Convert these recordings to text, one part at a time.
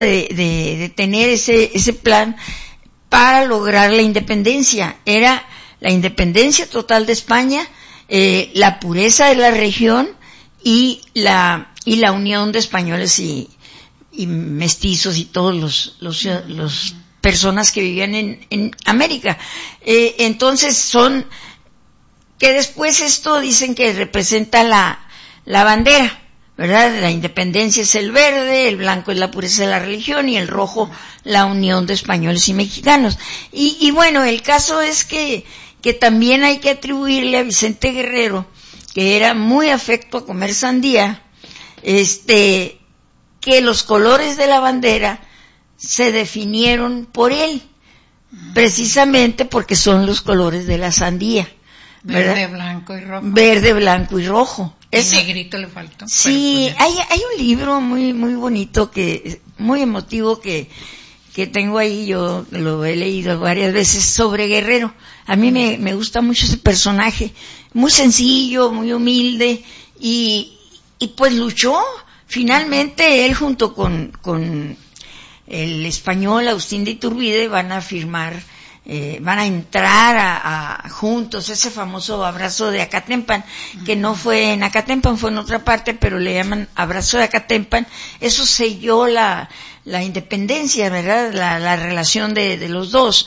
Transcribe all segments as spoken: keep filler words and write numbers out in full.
de, de, de tener ese, ese plan para lograr la independencia. Era la independencia total de España, eh, la pureza de la región y la, y la unión de españoles y, y mestizos y todos los, los, los personas que vivían en, en América. Eh, entonces son, que después esto dicen que representa la, la bandera, ¿verdad? La independencia es el verde, el blanco es la pureza de la religión y el rojo la unión de españoles y mexicanos. Y, y bueno, el caso es que, que también hay que atribuirle a Vicente Guerrero, que era muy afecto a comer sandía, este, que los colores de la bandera se definieron por él, precisamente porque son los colores de la sandía. ¿Verdad? Verde, blanco y rojo. Verde, blanco y rojo. Eso, negrito le faltó. Sí, pues hay, hay un libro muy, muy bonito que, muy emotivo que, que tengo ahí, yo lo he leído varias veces, sobre Guerrero. A mí me, me gusta mucho ese personaje, muy sencillo, muy humilde, y, y pues luchó. Finalmente él junto con, con el español Agustín de Iturbide van a firmar, eh, van a entrar a, a juntos ese famoso abrazo de Acatempan, que no fue en Acatempan, fue en otra parte, pero le llaman abrazo de Acatempan. Eso selló la, la independencia, ¿verdad? La, la relación de, de los dos.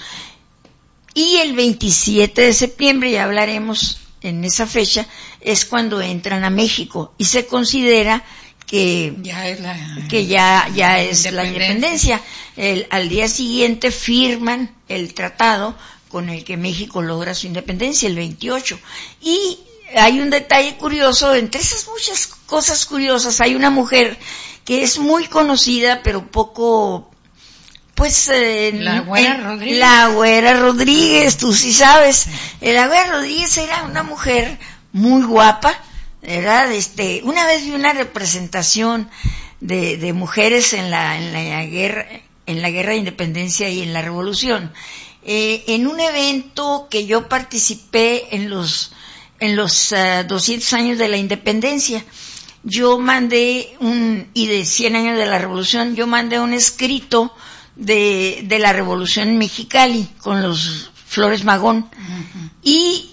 Y el veintisiete de septiembre, ya hablaremos en esa fecha, es cuando entran a México y se considera que ya es la, que ya ya es independencia. la independencia. El, al día siguiente firman el tratado con el que México logra su independencia, el veintiocho. Y hay un detalle curioso, entre esas muchas cosas curiosas, hay una mujer que es muy conocida, pero poco, pues... Eh, la Güera en, Rodríguez. La Güera Rodríguez, tú sí sabes. La Güera Rodríguez era una mujer muy guapa, ¿verdad? Este, una vez vi una representación de, de mujeres en la, en la guerra, en la guerra de independencia y en la revolución, eh, en un evento que yo participé en los, en los uh, doscientos años de la independencia. Yo mandé un, y de cien años de la revolución, yo mandé un escrito de, de la revolución en Mexicali con los Flores Magón. Uh-huh. Y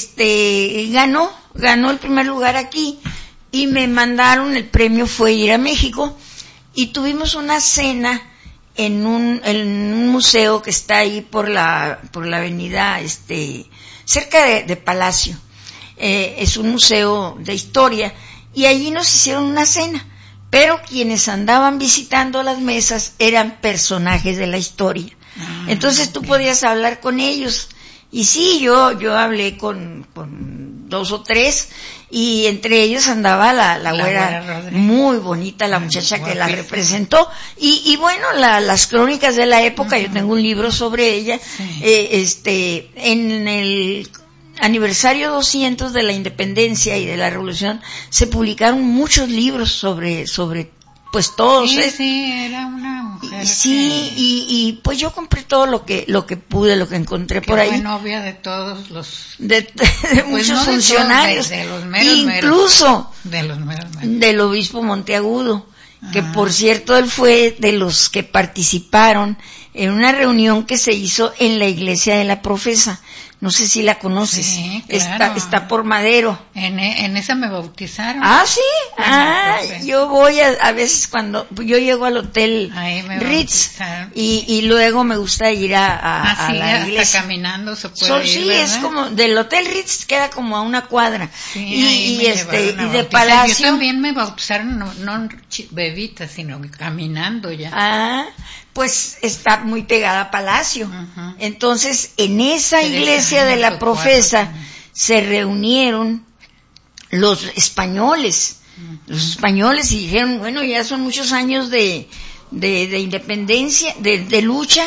este, ganó, ganó el primer lugar aquí y me mandaron, el premio fue ir a México y tuvimos una cena en un, en un museo que está ahí por la, por la avenida, este, cerca de, de Palacio. Eh, es un museo de historia y allí nos hicieron una cena, pero quienes andaban visitando las mesas eran personajes de la historia. Ah, entonces tú podías hablar con ellos. Y sí, yo yo hablé con, con dos o tres, y entre ellos andaba la, la, la güera, muy bonita, la muchacha Ay, que la representó. Y, y bueno, la, las crónicas de la época, uh-huh. Yo tengo un libro sobre ella. Sí. Eh, este, en el aniversario doscientos de la independencia y de la revolución, se publicaron muchos libros sobre, sobre pues todos. Sí, ¿eh? sí, era una mujer. Sí, que... y, y pues yo compré todo lo que lo que pude, lo que encontré que por ahí. Fue novia de todos los... De, de pues muchos no de funcionarios. Todos, de, de los meros, incluso meros, de los meros, meros. Del obispo Monteagudo, ah. que por cierto él fue de los que participaron en una reunión que se hizo en la iglesia de la Profesa. No sé si la conoces. Sí, claro. Está, está por Madero. En, en esa me bautizaron. Ah, sí. Ah, yo voy a, a veces cuando yo llego al hotel Ritz y, y luego me gusta ir a, a, ah, sí, a la hasta iglesia. Caminando se puede so, ir, sí, ¿verdad? es como del hotel Ritz queda como a una cuadra. Sí, y, y este y de bautizar. Palacio. Yo también me bautizaron no, no bebita, sino caminando ya. Ah. Pues está muy pegada a Palacio. Uh-huh. Entonces, en esa Pero iglesia de la Profesa cuatro, se reunieron los españoles, uh-huh. los españoles, y dijeron, bueno, ya son muchos años de, de, de independencia, de, de lucha,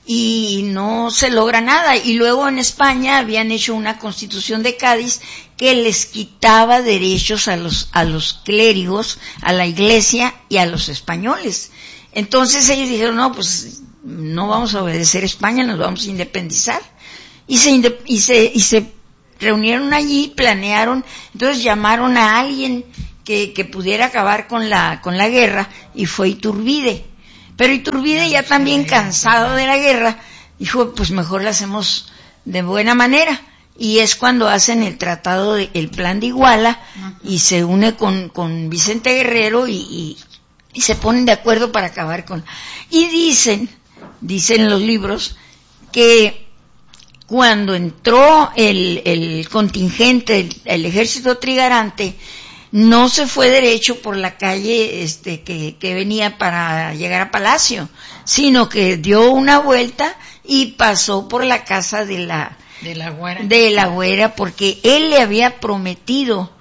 y no se logra nada. Y luego en España habían hecho una Constitución de Cádiz que les quitaba derechos a los, a los clérigos, a la iglesia y a los españoles. Entonces ellos dijeron, no, pues no vamos a obedecer a España, nos vamos a independizar. Y se, inde- y se, y se reunieron allí, planearon, entonces llamaron a alguien que, que pudiera acabar con la, con la guerra, y fue Iturbide. Pero Iturbide ya también cansado de la guerra, dijo, pues mejor la hacemos de buena manera. Y es cuando hacen el tratado, de, el plan de Iguala, y se une con, con Vicente Guerrero y, y, y se ponen de acuerdo para acabar con... Y dicen, dicen los libros, que cuando entró el, el contingente, el, el ejército trigarante, no se fue derecho por la calle este, que, que venía para llegar a Palacio, sino que dio una vuelta y pasó por la casa de la... De la güera. De la güera, porque él le había prometido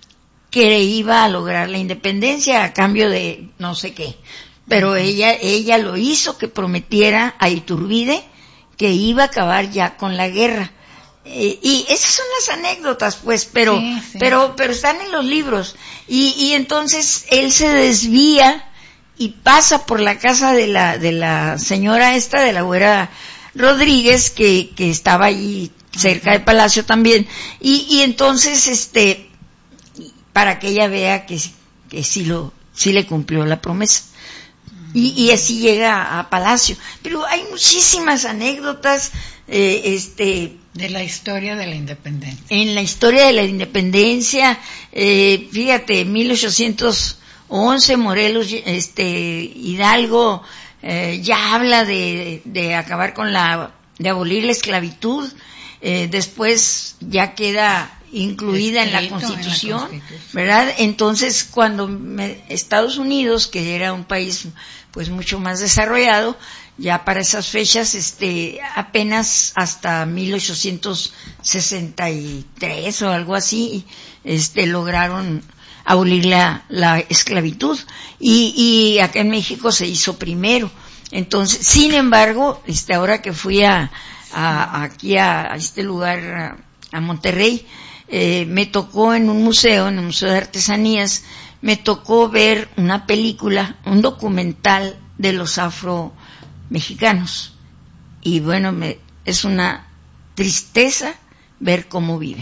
que iba a lograr la independencia a cambio de no sé qué. Pero ella, ella lo hizo que prometiera a Iturbide que iba a acabar ya con la guerra. Eh, y esas son las anécdotas, pues, pero, sí, sí. pero, pero están en los libros. Y, y entonces él se desvía y pasa por la casa de la, de la señora esta, de la güera Rodríguez, que, que estaba allí cerca del palacio también, y, y entonces, este, para que ella vea que, que sí lo, sí le cumplió la promesa. Y, y así llega a Palacio. Pero hay muchísimas anécdotas, eh, este, de la historia de la independencia. En la historia de la independencia, eh, fíjate, mil ochocientos once, Morelos, este, Hidalgo, eh, ya habla de, de acabar con la, de abolir la esclavitud, eh, después ya queda incluida en la Constitución, en la Constitución, ¿verdad? Entonces, cuando me, Estados Unidos, que era un país pues mucho más desarrollado, ya para esas fechas, este, apenas hasta mil ochocientos sesenta y tres o algo así, este, lograron abolir la, la esclavitud, y, y acá en México se hizo primero. Entonces, sin embargo, este, ahora que fui a, a aquí a, a este lugar, a, a Monterrey, eh, me tocó en un museo, en el Museo de Artesanías, me tocó ver una película, un documental de los afro-mexicanos. Y bueno, me, es una tristeza ver cómo viven.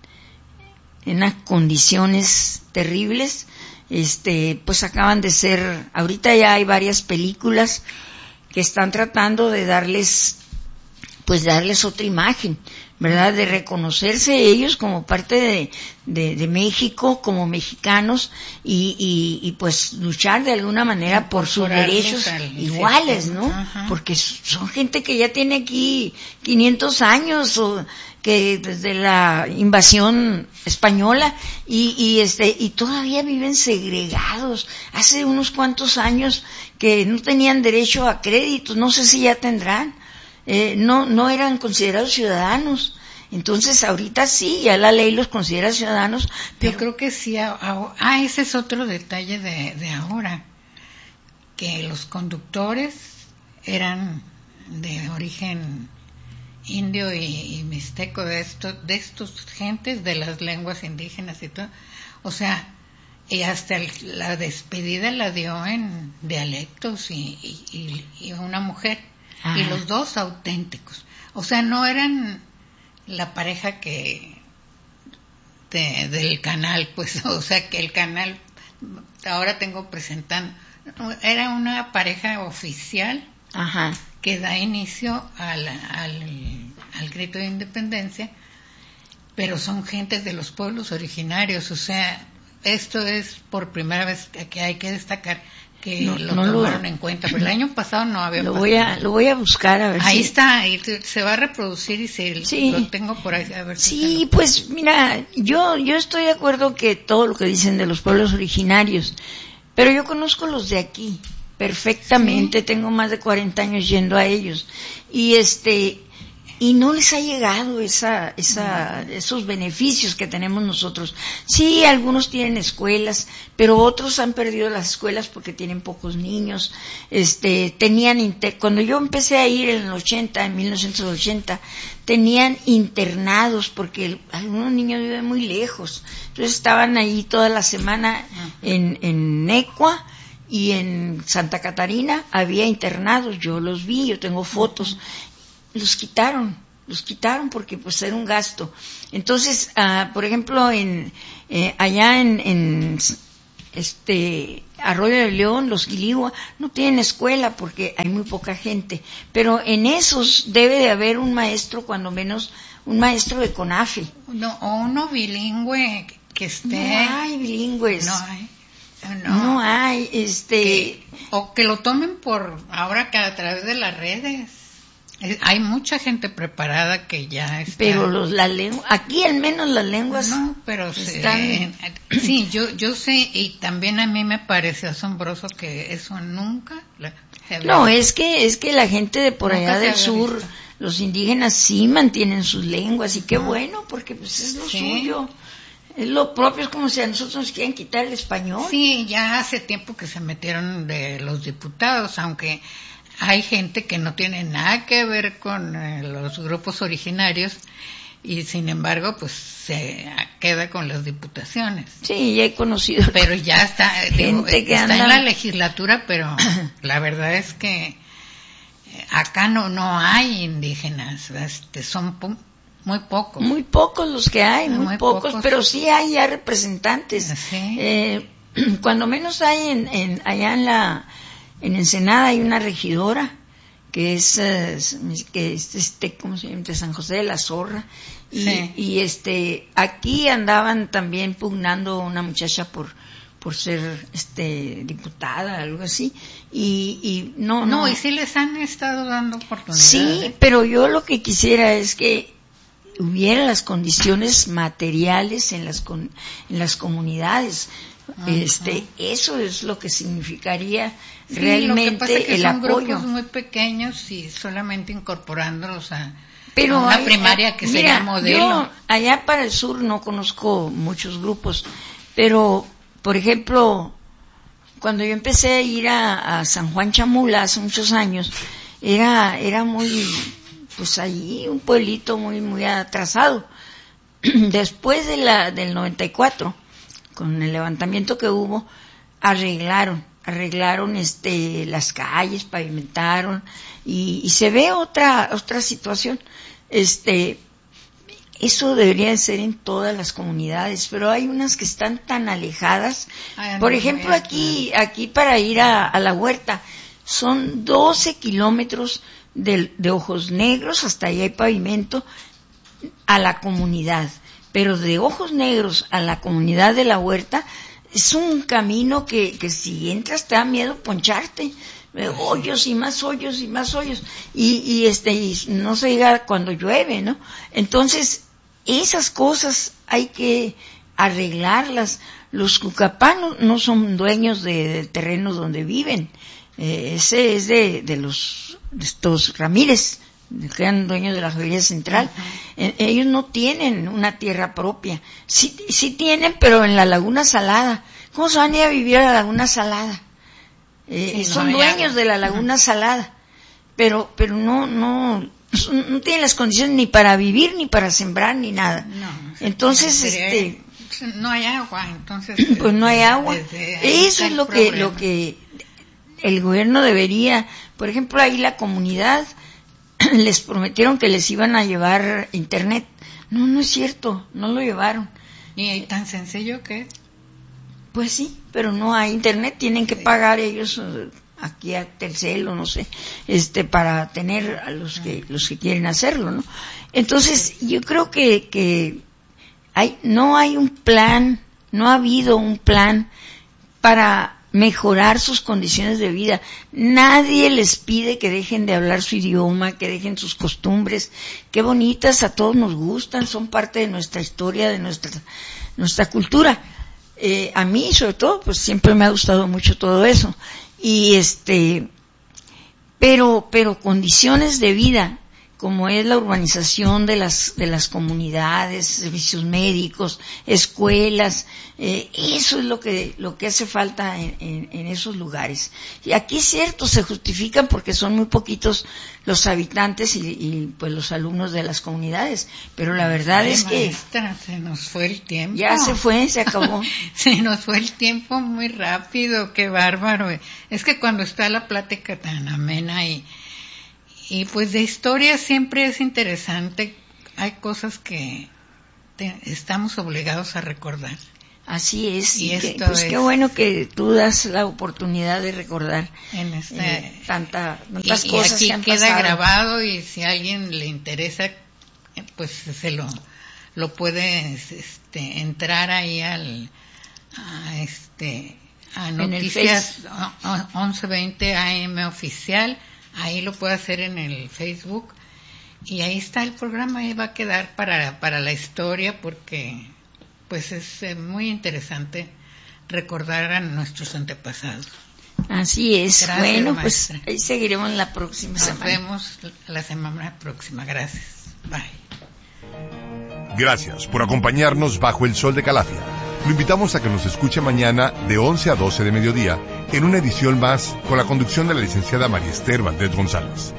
En unas condiciones terribles, este, pues acaban de ser, ahorita ya hay varias películas que están tratando de darles, pues darles otra imagen, ¿verdad? De reconocerse ellos como parte de, de, de México, como mexicanos, y, y, y pues luchar de alguna manera por sus derechos iguales, ¿no? Ajá. Porque son gente que ya tiene aquí quinientos años, o que desde la invasión española, y, y este, y todavía viven segregados. Hace unos cuantos años que no tenían derecho a créditos, no sé si ya tendrán. Eh, no, no eran considerados ciudadanos. Entonces ahorita sí, ya la ley los considera ciudadanos. Pero yo creo que sí. A, a, ah, ese es otro detalle de, de ahora, que los conductores eran de origen indio y, y mixteco, de estos, de estos gentes de las lenguas indígenas y todo. O sea, y hasta el, la despedida la dio en dialectos y, y, y, y una mujer. Ah. Y los dos auténticos. O sea, no eran la pareja que de, del canal, pues, o sea, que el canal, ahora tengo presentando, era una pareja oficial. Ajá. Que da inicio al, al, al grito de independencia, pero son gentes de los pueblos originarios. O sea, esto es por primera vez que hay que destacar que no, lo no tomaron lo, en cuenta, pero el año pasado no había lo pasado. voy a lo voy a buscar a ver ahí si... está, ahí se va a reproducir y se sí. Lo tengo por ahí a ver si sí lo... Pues mira, yo yo estoy de acuerdo que todo lo que dicen de los pueblos originarios, pero yo conozco los de aquí perfectamente, sí. Tengo más de cuarenta años yendo a ellos, y este y no les ha llegado esa, esa, esos beneficios que tenemos nosotros. Sí, algunos tienen escuelas, pero otros han perdido las escuelas porque tienen pocos niños. Este, tenían inter, cuando yo empecé a ir en el ochenta, en mil novecientos ochenta, tenían internados porque el, algunos niños viven muy lejos. Entonces estaban ahí toda la semana en, en Necua y en Santa Catarina había internados. Yo los vi, yo tengo fotos. Los quitaron, los quitaron porque pues era un gasto. Entonces, uh, por ejemplo, en eh, allá en, en este Arroyo de León, Los Quiligua, no tienen escuela porque hay muy poca gente, pero en esos debe de haber un maestro, cuando menos un maestro de CONAFE. No, o uno bilingüe que esté. No hay bilingües. No hay. No, no hay, este. Que, o que lo tomen por ahora que a través de las redes. Hay mucha gente preparada que ya está. Pero los, la lengua, aquí al menos las lenguas. No, pero están... se, sí, yo yo sé, y también a mí me parece asombroso que eso nunca. Se no, es que es que la gente de por nunca allá del sur, visto. Los indígenas sí mantienen sus lenguas, y qué no. bueno, porque pues es lo sí. suyo. Es lo propio, es como si a nosotros nos quieren quitar el español. Sí, ya hace tiempo que se metieron de los diputados, aunque hay gente que no tiene nada que ver con eh, los grupos originarios, y sin embargo pues se queda con las diputaciones. Sí, ya he conocido. Pero ya está, gente digo, que está anda... en la legislatura, pero la verdad es que acá no no hay indígenas, este, son po- muy pocos. Muy pocos los que hay, muy, muy pocos, pocos, pero sí hay ya representantes. ¿Sí? Eh, cuando menos hay en, en allá en la en Ensenada hay una regidora que es eh, que es este cómo se llama, de San José de la Zorra, y, sí. y este aquí andaban también pugnando una muchacha por por ser este diputada, algo así, y, y no, no no y sí les han estado dando oportunidades. Sí, pero yo lo que quisiera es que hubiera las condiciones materiales en las con, en las comunidades. Uh-huh. Este, eso es lo que significaría sí, realmente lo que pasa es que el son apoyo. Grupos muy pequeños y solamente incorporándolos a, pero a una hay, primaria que mira, sería modelo. Yo allá para el sur no conozco muchos grupos, pero por ejemplo, cuando yo empecé a ir a, a San Juan Chamula hace muchos años, era era muy pues allí un pueblito muy muy atrasado. Después de la del noventa y cuatro, con el levantamiento que hubo, arreglaron, arreglaron este las calles, pavimentaron, y, y se ve otra otra situación. Este, eso debería de ser en todas las comunidades, pero hay unas que están tan alejadas. Ay, Por no, ejemplo, no, aquí aquí para ir a, a la huerta son doce kilómetros de, de Ojos Negros, hasta ahí hay pavimento, a la comunidad. Pero de Ojos Negros a la comunidad de la huerta es un camino que, que si entras te da miedo poncharte. Eh, hoyos y más hoyos y más hoyos. Y, y este, y no se diga cuando llueve, ¿no? Entonces, esas cosas hay que arreglarlas. Los cucapanos no son dueños de, de terrenos donde viven. Eh, ese es de, de los, de estos Ramírez, que eran dueños de la joyería central. Uh-huh. Eh, ellos no tienen una tierra propia. Sí, sí tienen, pero en la Laguna Salada. ¿Cómo se van a ir a vivir a la Laguna Salada? Eh, sí, son no dueños agua. de la Laguna uh-huh. Salada, pero pero no no no tienen las condiciones ni para vivir, ni para sembrar, ni nada. No, entonces sería, este no hay agua, entonces pues no hay agua. Eso es lo que problema. lo que el gobierno debería, por ejemplo, ahí la comunidad les prometieron que les iban a llevar internet. No, no es cierto, no lo llevaron. ¿Y tan sencillo que? Pues sí, pero no hay internet, tienen que pagar ellos aquí a Telcel o no sé, este para tener a los que los que quieren hacerlo, ¿no? Entonces, yo creo que que hay no hay un plan, no ha habido un plan para mejorar sus condiciones de vida. Nadie les pide que dejen de hablar su idioma, que dejen sus costumbres. Qué bonitas, a todos nos gustan, son parte de nuestra historia, de nuestra nuestra cultura. Eh, a mí, sobre todo, pues siempre me ha gustado mucho todo eso. Y este, pero, pero condiciones de vida, como es la urbanización de las, de las comunidades, servicios médicos, escuelas, eh, eso es lo que, lo que hace falta en, en, en esos lugares. Y aquí es cierto, se justifican porque son muy poquitos los habitantes y, y pues los alumnos de las comunidades, pero la verdad Ay, es maestra, que se nos fue el tiempo. Ya se fue, se acabó. Se nos fue el tiempo muy rápido, qué bárbaro. Es que cuando está la plática tan amena y Y pues de historia siempre es interesante, hay cosas que te, estamos obligados a recordar. Así es, y y que, esto pues es, qué bueno que tú das la oportunidad de recordar en este, eh, tanta, tantas y, cosas y aquí que han queda pasado. grabado, y si a alguien le interesa, pues se lo lo puede este, entrar ahí al a este a Noticias once veinte A M oficial, ahí lo puede hacer en el Facebook, y ahí está el programa, ahí va a quedar para para la historia, porque pues es eh, muy interesante recordar a nuestros antepasados. Así es. Gracias, bueno, maestra. pues ahí seguiremos la próxima Nos semana. vemos la semana próxima. Gracias. Bye. Gracias por acompañarnos bajo el sol de Calafia. Lo invitamos a que nos escuche mañana de once a doce de mediodía en una edición más con la conducción de la licenciada María Esther Valdés González.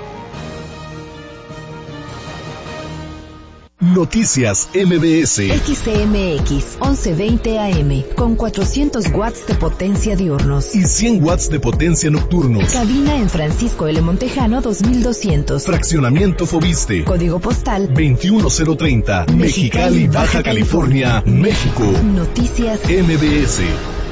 Noticias M B S. X C M X once veinte A M con cuatrocientos watts de potencia diurnos y cien watts de potencia nocturnos. Cabina en Francisco L. Montejano dos mil doscientos. Fraccionamiento Fobiste. Código postal veintiuno cero treinta. Mexicali, Baja California, México. Noticias M B S.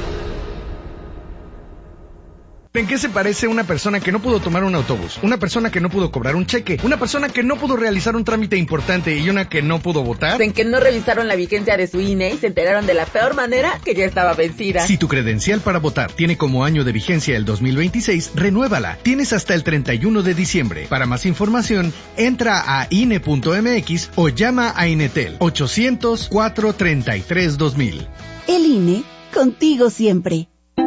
¿En qué se parece una persona que no pudo tomar un autobús? Una persona que no pudo cobrar un cheque, una persona que no pudo realizar un trámite importante y una que no pudo votar. En que no revisaron la vigencia de su I N E y se enteraron de la peor manera que ya estaba vencida. Si tu credencial para votar tiene como año de vigencia el dos mil veintiséis, renuévala. Tienes hasta el treinta y uno de diciembre. Para más información, entra a I N E punto M X o llama a Inetel ochocientos, cuatrocientos treinta y tres, dos mil. El I N E, contigo siempre.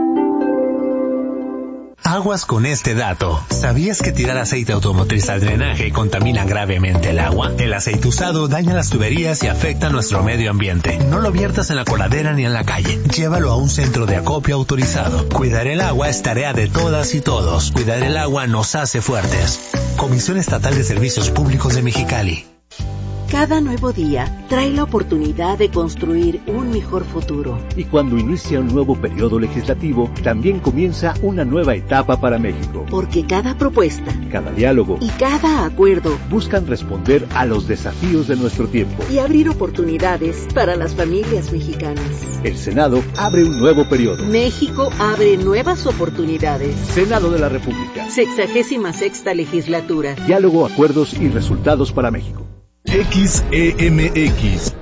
Aguas con este dato. ¿Sabías que tirar aceite automotriz al drenaje contamina gravemente el agua? El aceite usado daña las tuberías y afecta a nuestro medio ambiente. No lo viertas en la coladera ni en la calle. Llévalo a un centro de acopio autorizado. Cuidar el agua es tarea de todas y todos. Cuidar el agua nos hace fuertes. Comisión Estatal de Servicios Públicos de Mexicali. Cada nuevo día trae la oportunidad de construir un mejor futuro. Y cuando inicia un nuevo periodo legislativo, también comienza una nueva etapa para México. Porque cada propuesta, cada diálogo y cada acuerdo buscan responder a los desafíos de nuestro tiempo y abrir oportunidades para las familias mexicanas. El Senado abre un nuevo periodo. México abre nuevas oportunidades. Senado de la República. Sexagésima sexta legislatura. Diálogo, acuerdos y resultados para México. X E M X